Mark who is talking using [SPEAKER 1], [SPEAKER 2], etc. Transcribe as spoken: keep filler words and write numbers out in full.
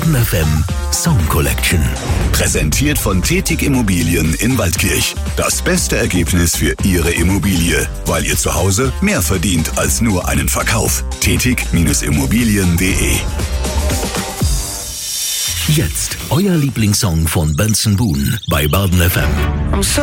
[SPEAKER 1] Baden F M Song Collection.
[SPEAKER 2] Präsentiert von Tetig Immobilien in Waldkirch. Das beste Ergebnis für Ihre Immobilie, weil ihr zu Hause mehr verdient als nur einen Verkauf. Tetig Immobilien punkt de.
[SPEAKER 1] Jetzt euer Lieblingssong von Benson Boone bei Baden F M.